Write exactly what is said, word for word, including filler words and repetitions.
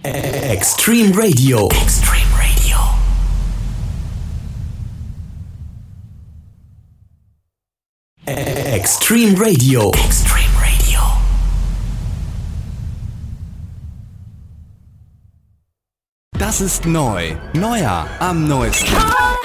Extreme Radio. Extreme Radio. Extreme Radio. Extreme Radio. Das ist neu. Neuer am neuesten.